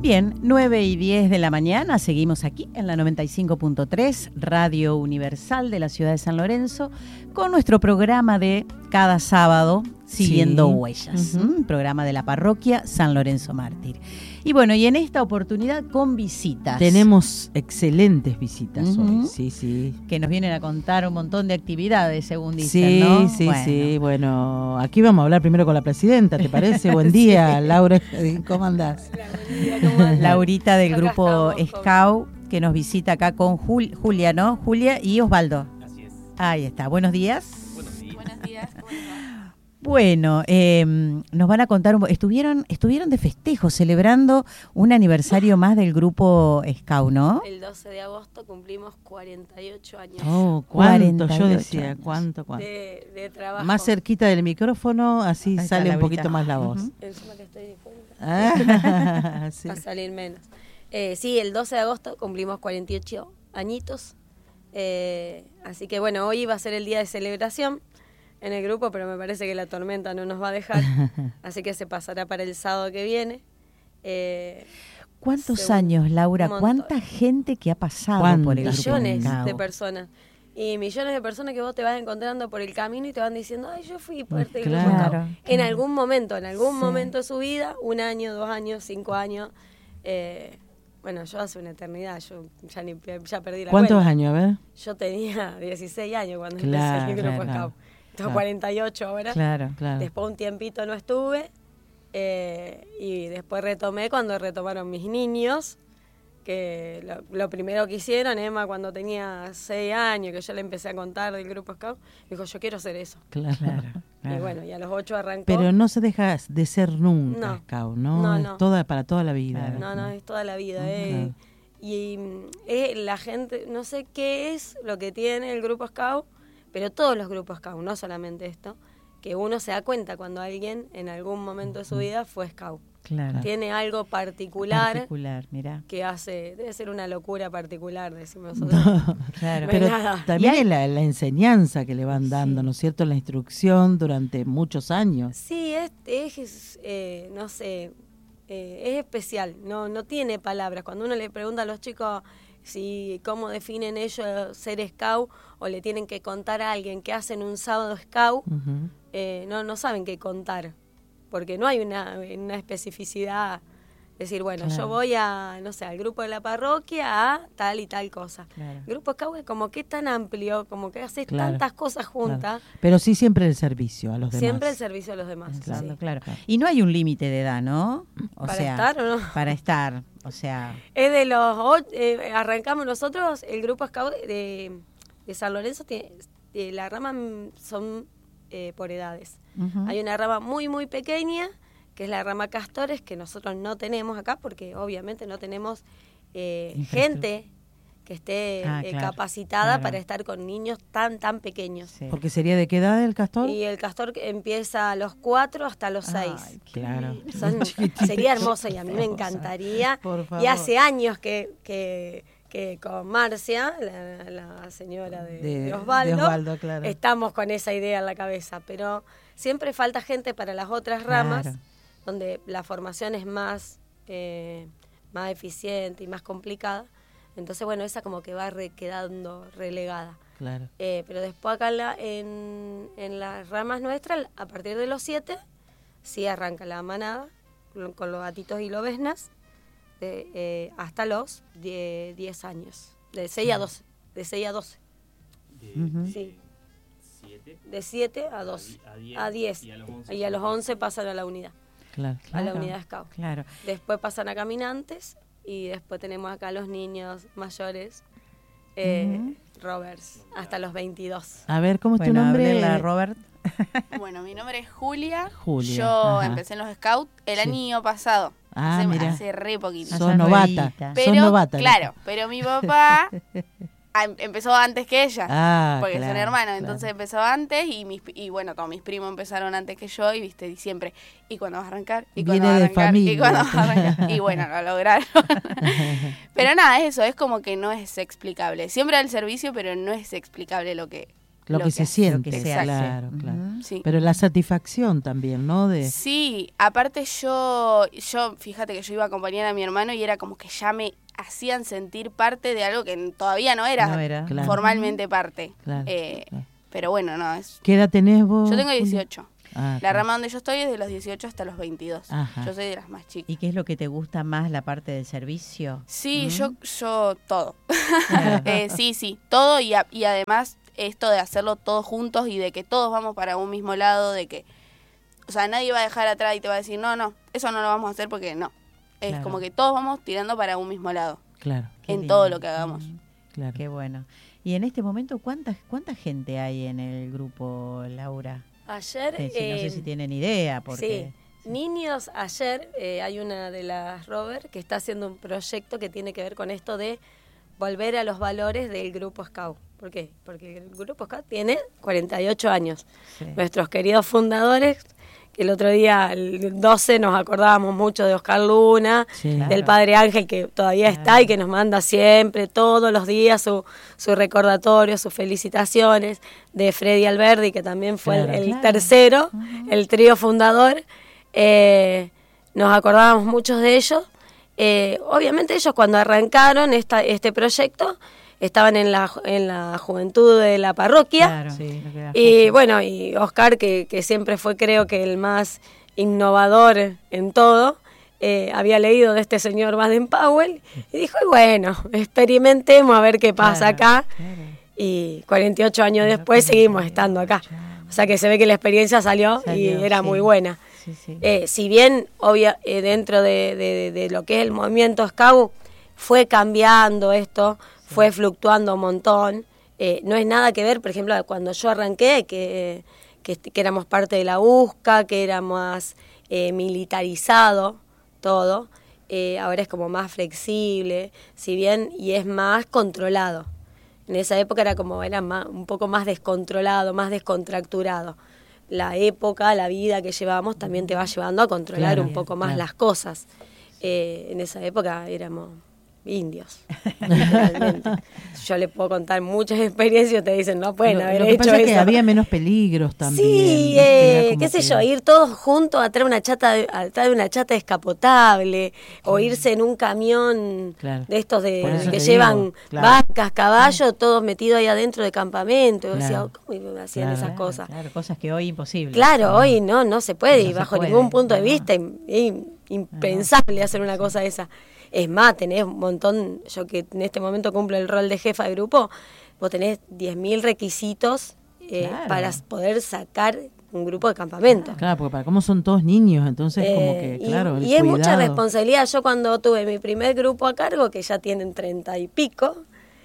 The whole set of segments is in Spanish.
Bien, 9:10 de la mañana, seguimos aquí en la 95.3, Radio Universal de la ciudad de San Lorenzo, con nuestro programa de cada sábado, Siguiendo Huellas, programa de la parroquia San Lorenzo Mártir. Y bueno, y en esta oportunidad con visitas. Tenemos excelentes visitas hoy, sí. Que nos vienen a contar un montón de actividades, según dicen, ¿no? Sí, bueno, aquí vamos a hablar primero con la presidenta, ¿te parece? Buen día, Laura, ¿cómo andás? Laurita del grupo Scout, que nos visita acá con Julia, ¿no? Julia y Osvaldo. Así es. Ahí está, buenos días. Buenos días. Buenos días, ¿cómo estás? Bueno, nos van a contar estuvieron de festejo, celebrando un aniversario más del grupo Scout, ¿no? El 12 de agosto cumplimos 48 años Oh, ¿cuánto? 48 Yo decía, años. ¿cuánto? de trabajo. Más cerquita del micrófono, así Ahí está, sale un Laurita. poquito más la voz. Encima que estoy difunta, Sí. va a salir menos. Sí, el 12 de agosto cumplimos 48 añitos. Así que bueno, hoy va a ser el día de celebración en el grupo, pero me parece que la tormenta no nos va a dejar. Así que se pasará para el sábado que viene. ¿Cuántos años, Laura? un montón. ¿Cuánta gente que ha pasado ¿Cuánto? por el grupo Millones Scout? de personas. Y millones de personas que vos te vas encontrando por el camino y te van diciendo, ay, yo fui parte del grupo Claro, Scout. En algún momento Sí. de su vida, 1 año, 2 años, 5 años. Bueno, yo hace una eternidad, yo ya perdí la ¿Cuántos cuenta. años, a ver? Yo tenía 16 años cuando Claro, empecé el grupo claro, Scout. Tengo claro. 48 ahora. Claro. Después un tiempito no estuve. Y después retomé cuando retomaron mis niños. Que lo primero que hicieron, Emma, cuando tenía 6 años, que yo le empecé a contar del grupo Scout, me dijo, yo quiero hacer eso. Claro. Y bueno, y a los 8 arrancó. Pero no se deja de ser nunca, No. Scout, ¿no? No, Es no. para toda la vida. No, es toda la vida. Claro. Y la gente, no sé qué es lo que tiene el grupo Scout, pero todos los grupos Scout, no solamente esto, que uno se da cuenta cuando alguien en algún momento de su vida fue Scout. Claro. Tiene algo particular Mirá. que hace, debe ser una locura particular, decimos nosotros. Claro. Pero nada. también Y hay- es la enseñanza que le van dando, Sí. ¿no es cierto? La instrucción durante muchos años. Sí, no sé, es especial, no tiene palabras. Cuando uno le pregunta a los chicos cómo definen ellos ser Scout, o le tienen que contar a alguien que hacen un sábado Scout, Ujú. no saben qué contar, porque no hay una especificidad. Decir, bueno, Claro. yo voy al grupo de la parroquia a tal y tal cosa. Claro. El grupo Scout es como que es tan amplio, como que haces Claro. tantas cosas juntas, Claro. Pero sí siempre el servicio a los demás. siempre el servicio a los demás. Claro, sí. claro. Y no hay un límite de edad, ¿no? ¿Para estar o no? Para estar, o sea... Es de arrancamos nosotros, el grupo Scout de San Lorenzo, la rama son por edades. Ujú. Hay una rama muy, muy pequeña, que es la rama Castores, que nosotros no tenemos acá, porque obviamente no tenemos gente que esté Claro, capacitada claro. para estar con niños tan pequeños. Sí. Porque sería de qué edad el castor? Y el castor empieza a los 4 hasta los 6. Ay, qué Claro. lindo. Sería hermoso y a mí me encantaría. Por favor. Y hace años que con Marcia, la señora de Osvaldo, claro. estamos con esa idea en la cabeza, pero siempre falta gente para las otras ramas, Claro. donde la formación es más eficiente y más complicada. Entonces, bueno, esa como que va quedando relegada. Claro. Pero después acá en las ramas nuestras, a partir de los 7, sí arranca la manada, con los gatitos y lobesnas, hasta los 10 años, de 6 a 12. De 6 a 12. Ujú. Sí. 7 De 7 a 12. A 10. Y a los 11 pasan a la unidad, Claro. a la Claro. unidad Scout. Claro. Después pasan a caminantes y después tenemos acá los niños mayores, Roberts, hasta los 22. A ver, ¿cómo es tu Bueno, nombre? háblela, Robert. Bueno, mi nombre es Julia. Julia, Yo ajá. empecé en los Scouts el Sí. año pasado. Ah, mira. Hace re poquito. Sos Allá novata. nuevita. Pero, Sos novata. claro, pero mi papá empezó antes que ella. Ah, porque claro, son hermanos, claro. entonces empezó antes y bueno, todos mis primos empezaron antes que yo y viste, y siempre, ¿y cuándo vas a arrancar? ¿Y cuándo Viene vas a de arrancar? familia. ¿Y cuándo vas a arrancar? Y bueno, lo lograron. Pero nada, eso, es como que no es explicable. Siempre al servicio, pero no es explicable lo que Lo que se siente, lo que se hace. claro, claro. Sí. Pero la satisfacción también, ¿no? Sí, aparte yo, fíjate que yo iba a acompañar a mi hermano y era como que ya me hacían sentir parte de algo que todavía no era, Claro. formalmente parte. Claro, claro. Pero bueno, no, es... ¿Qué edad tenés vos? Yo tengo 18. Ah, La claro. rama donde yo estoy es de los 18 hasta los 22. Ajá. Yo soy de las más chicas. ¿Y qué es lo que te gusta más, la parte del servicio? Sí, yo todo. Sí, todo y además esto de hacerlo todos juntos y de que todos vamos para un mismo lado, de que, o sea, nadie va a dejar atrás y te va a decir, no, eso no lo vamos a hacer porque no. Es Claro. como que todos vamos tirando para un mismo lado, Claro, Qué en lindo. todo lo que hagamos. claro. Qué bueno. Y en este momento, ¿cuánta gente hay en el grupo, Laura? Ayer... No sé si tienen idea, porque... Sí, niños, ayer hay una de las Robert que está haciendo un proyecto que tiene que ver con esto de volver a los valores del Grupo Scout. ¿Por qué? Porque el Grupo Scout tiene 48 años. Sí. Nuestros queridos fundadores, que el otro día, el 12, nos acordábamos mucho de Oscar Luna, Sí. Claro. del Padre Ángel, que todavía está y que nos manda siempre, todos los días, su recordatorio, sus felicitaciones, de Freddy Alberdi, que también fue Claro. el Claro. tercero, el trío fundador. Nos acordábamos muchos de ellos. Obviamente ellos cuando arrancaron este proyecto estaban en la juventud de la parroquia. Claro, Sí. lo que da Y fuerza. bueno, y Oscar, que siempre fue, creo que el más innovador en todo, había leído de este señor Baden-Powell y dijo, y bueno, experimentemos a ver qué pasa Claro, acá. claro. Y 48 años después seguimos estando acá. O sea que se ve que la experiencia salió y Salió, era sí. muy buena. Sí, sí. Si bien dentro de lo que es el movimiento Scout fue cambiando esto, fue fluctuando un montón, no es nada que ver, por ejemplo, cuando yo arranqué, que éramos parte de la USCA, que era más militarizado todo, ahora es como más flexible, si bien y es más controlado. En esa época era un poco más descontrolado, más descontracturado. La época, la vida que llevamos también te va llevando a controlar Claro, un poco más claro. las cosas. En esa época éramos indios, realmente. Yo les puedo contar muchas experiencias, te dicen, no pueden haber Lo que hecho pasa es que eso. había menos peligros también. Sí, Era como qué sé que- yo, ir todos juntos atrás de una chata descapotable, o irse en un camión Claro. de estos Por eso que te llevan digo, claro. vacas, caballos, todos metidos ahí adentro de campamento. Y yo decía, Claro. ¿cómo hacían Claro, esas cosas? Claro, cosas que hoy imposible. Claro, hoy no se puede, No y se bajo puede, ningún punto de no. vista, es impensable hacer una cosa de esa. Es más, tenés un montón, yo que en este momento cumplo el rol de jefa de grupo, vos tenés 10.000 requisitos Claro. para poder sacar un grupo de campamento. Claro, porque para cómo son todos niños, entonces como que, claro, el y es mucha cuidado. responsabilidad. Yo cuando tuve mi primer grupo a cargo, que ya tienen 30 y pico,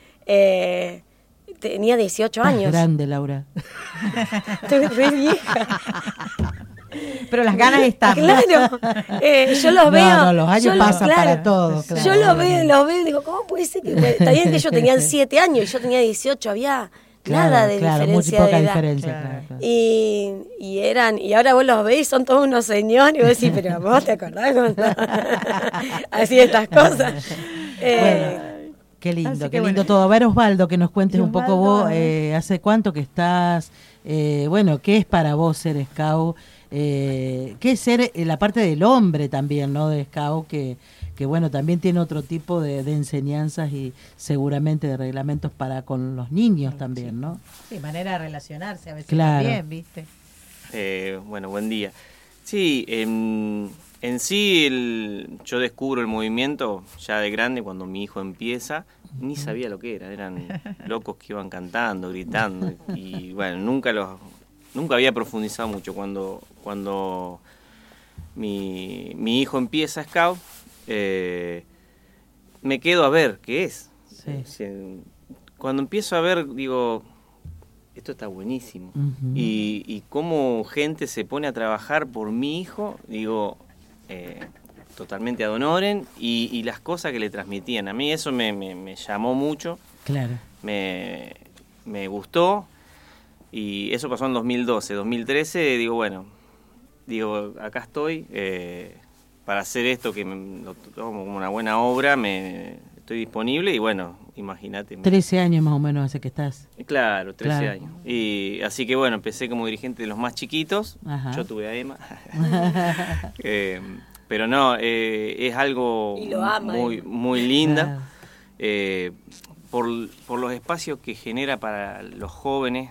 tenía 18 Estás años. grande, Laura. Estoy re vieja. Pero las ganas están. Claro, yo los No, veo. no, los años yo pasan para todos, claro. Yo los veo y digo, ¿cómo puede ser que? Está bien que ellos tenían 7 años y yo tenía 18, había nada de claro, diferencia muy poca de edad. diferencia, Claro. claro, claro. Y ahora vos los veis, son todos unos señores, y vos decís, pero vos te acordás cuando así estas cosas. Qué lindo, Así que qué lindo bueno. todo. A ver, Osvaldo, que nos cuentes Y un poco Osvaldo, vos, a ver. ¿hace cuánto que estás? Bueno, ¿qué es para vos ser scout? ¿Qué es ser la parte del hombre también, ¿no? De scout, que bueno, también tiene otro tipo de enseñanzas y seguramente de reglamentos para con los niños también, ¿no? Sí, manera de relacionarse a veces Claro. también, ¿viste? Bueno, buen día. Sí, en sí yo descubro el movimiento ya de grande cuando mi hijo empieza, ni sabía lo que era, eran locos que iban cantando, gritando y bueno, nunca había profundizado mucho. Cuando mi hijo empieza Scout, me quedo a ver qué es. Sí. Cuando empiezo a ver, digo, esto está buenísimo. Ujú. Y cómo gente se pone a trabajar por mi hijo, digo, totalmente ad honorem, y las cosas que le transmitían. A mí eso me llamó mucho, Claro. me gustó, y eso pasó en 2012. 2013, digo, bueno, acá estoy, para hacer esto que lo tomo como una buena obra, estoy disponible y bueno, imagínate. 13 años más o menos hace que estás. Claro, 13 Claro. años. Y así que bueno, empecé como dirigente de los más chiquitos. Ajá. Yo tuve a Emma. Pero no, es algo Y lo ama, muy linda. Claro. Por los espacios que genera para los jóvenes,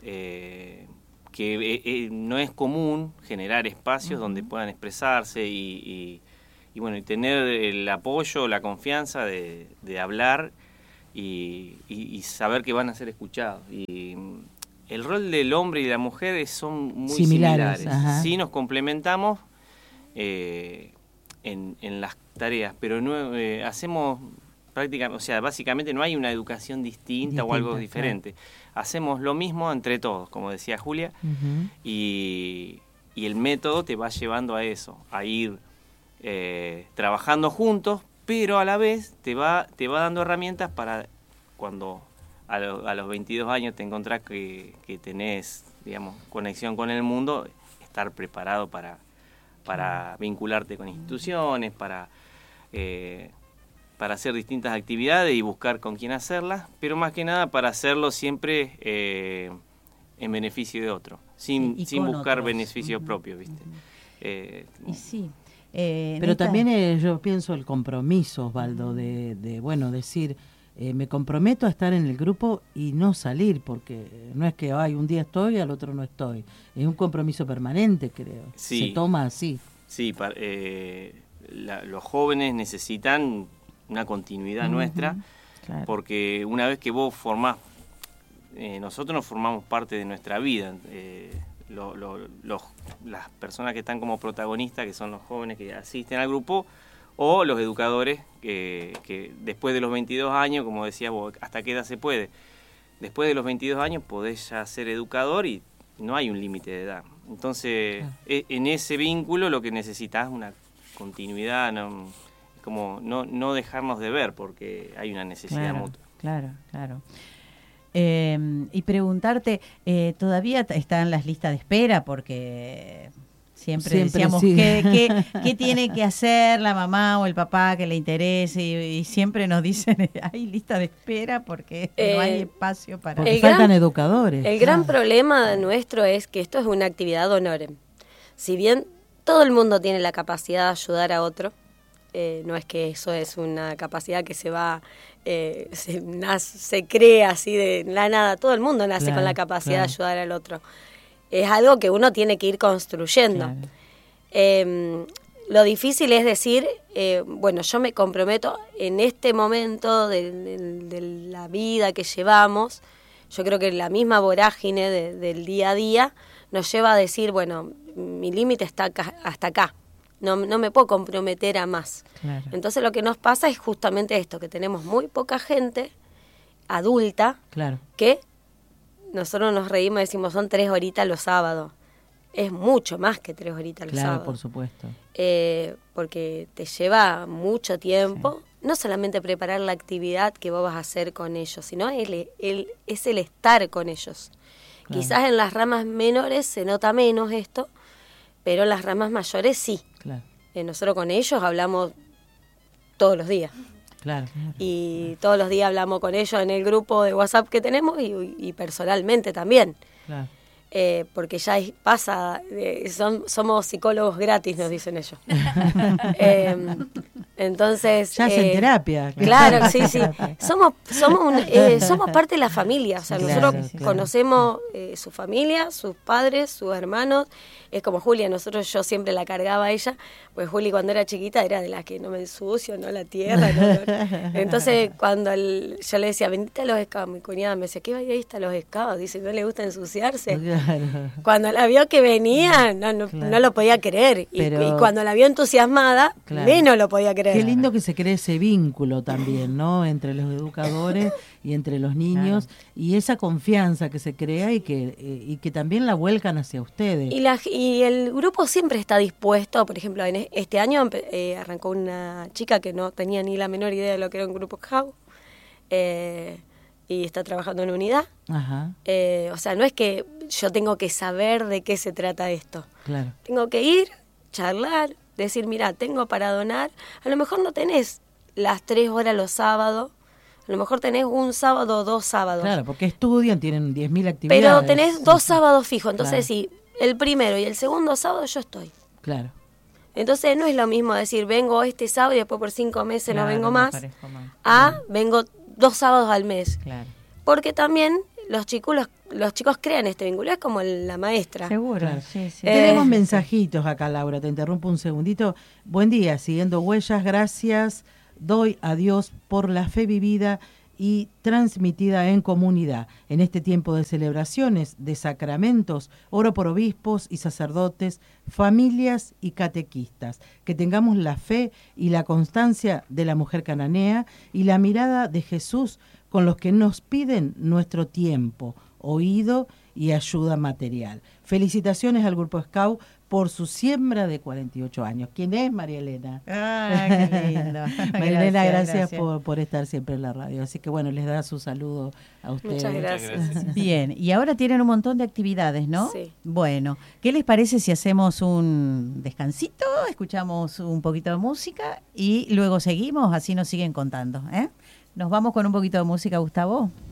que no es común generar espacios donde puedan expresarse y bueno, y tener el apoyo, la confianza de hablar y saber que van a ser escuchados. Y el rol del hombre y de la mujer son muy similares. Ajá. Sí nos complementamos en las tareas, pero no hacemos prácticamente, o sea, básicamente no hay una educación distinta o algo diferente. Claro. Hacemos lo mismo entre todos, como decía Julia, y el método te va llevando a eso, a ir trabajando juntos, pero a la vez te va dando herramientas para cuando a los 22 años te encontrás que tenés, digamos, conexión con el mundo, estar preparado para vincularte con instituciones, para hacer distintas actividades y buscar con quién hacerlas, pero más que nada para hacerlo siempre en beneficio de otro, sin buscar beneficios propios, ¿viste? Y sí. Pero también yo pienso el compromiso, Osvaldo, de bueno, decir, me comprometo a estar en el grupo y no salir, porque no es que un día estoy y al otro no estoy. Es un compromiso permanente, creo. Sí. Se toma así. Sí, los jóvenes necesitan una continuidad nuestra, claro. Porque una vez que vos formás, nosotros nos formamos parte de nuestra vida. Las personas que están como protagonistas, que son los jóvenes que asisten al grupo, o los educadores que después de los 22 años, como decías vos, ¿hasta qué edad se puede? Después de los 22 años podés ya ser educador y no hay un límite de edad. Entonces, claro. En ese vínculo lo que necesitas es una continuidad, como no dejarnos de ver, porque hay una necesidad mutua. Claro. Y preguntarte, ¿todavía están las listas de espera? Porque siempre decíamos sí. ¿qué tiene que hacer la mamá o el papá que le interese? Y siempre nos dicen, hay lista de espera porque no hay espacio para... Porque faltan educadores. El gran problema nuestro es que esto es una actividad honorem. Si bien todo el mundo tiene la capacidad de ayudar a otro, no es que eso es una capacidad que se va, se crea así de la nada. Todo el mundo nace con la capacidad de ayudar al otro. Es algo que uno tiene que ir construyendo. Claro. Lo difícil es decir, bueno, yo me comprometo en este momento de la vida que llevamos. Yo creo que la misma vorágine del día a día nos lleva a decir, bueno, mi límite está hasta acá. No me puedo comprometer a más. Claro. Entonces lo que nos pasa es justamente esto, que tenemos muy poca gente adulta, claro, que nosotros nos reímos y decimos son 3 horitas los sábados. Es mucho más que 3 horitas los sábados. Claro, por supuesto. Porque te lleva mucho tiempo, no solamente preparar la actividad que vos vas a hacer con ellos, sino es el estar con ellos. Claro. Quizás en las ramas menores se nota menos esto, pero en las ramas mayores sí. Claro. Nosotros con ellos hablamos todos los días. Claro. Y todos los días hablamos con ellos en el grupo de WhatsApp que tenemos y personalmente también. Claro. Porque ya pasa, somos psicólogos gratis, nos dicen ellos. Entonces... Ya hacen terapia. Claro, sí. Somos parte de la familia. O sea, nosotros conocemos su familia, sus padres, sus hermanos. Es como Julia, yo siempre la cargaba a ella, pues Juli cuando era chiquita era de las que no me ensucio, no la tierra. No. Entonces cuando yo le decía, bendita los escabos, mi cuñada me decía, ¿qué vaya ahí está los escabos? Dice, ¿no le gusta ensuciarse? Claro. Cuando la vio que venía, no lo podía creer. Y cuando la vio entusiasmada, menos lo podía creer. Qué lindo que se cree ese vínculo también, ¿no? Entre los educadores y entre los niños, claro, y esa confianza que se crea y que también la vuelcan hacia ustedes. Y el grupo siempre está dispuesto, por ejemplo, en este año arrancó una chica que no tenía ni la menor idea de lo que era un grupo CAU, y está trabajando en unidad. Ajá. O sea, no es que yo tengo que saber de qué se trata esto. Claro. Tengo que ir, charlar, decir, mira, tengo para donar. A lo mejor no tenés las 3 horas los sábados. A lo mejor tenés un sábado, 2 sábados. Claro, porque estudian, tienen 10.000 actividades. Pero tenés 2 sábados fijos. Entonces, Claro. sí, el primero y el segundo sábado yo estoy. Claro. Entonces, no es lo mismo decir, vengo este sábado y después por 5 meses Claro, no vengo no más. aparezco más. Vengo 2 sábados al mes. Claro. Porque también los chicos crean este vínculo. Es como la maestra. Seguro, Claro. sí, sí. Tenemos mensajitos acá, Laura, te interrumpo un segundito. Buen día, siguiendo huellas, gracias. Doy a Dios por la fe vivida y transmitida en comunidad. En este tiempo de celebraciones, de sacramentos, oro por obispos y sacerdotes, familias y catequistas. Que tengamos la fe y la constancia de la mujer cananea y la mirada de Jesús con los que nos piden nuestro tiempo, oído y ayuda material. Felicitaciones al Grupo Scout por su siembra de 48 años. ¿Quién es María Elena? Ah, qué lindo. María Elena, gracias. Por estar siempre en la radio. Así que bueno, les da su saludo a ustedes. Muchas gracias. Bien, y ahora tienen un montón de actividades, ¿no? Sí. Bueno, ¿qué les parece si hacemos un descansito, escuchamos un poquito de música y luego seguimos? Así nos siguen contando, ¿eh? Nos vamos con un poquito de música, Gustavo.